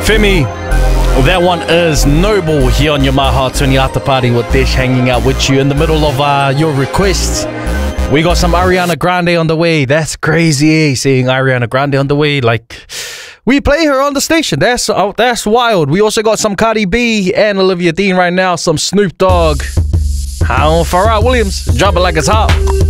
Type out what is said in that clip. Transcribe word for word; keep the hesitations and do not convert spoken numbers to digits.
Femi, that one is Noble here on your My Heart twenty After Party with Desh hanging out with you in the middle of uh, your requests. We got some Ariana Grande on the way. That's crazy, eh? Seeing Ariana Grande on the way. Like, we play her on the station. That's uh, that's wild. We also got some Cardi B and Olivia Dean right now. Some Snoop Dogg. How Pharrell Williams. Drop it like it's hot.